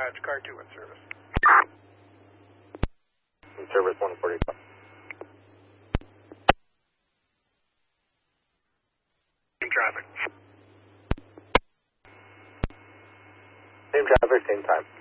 Roger, car 2 in service. In service 145. Same traffic. Same traffic, same time.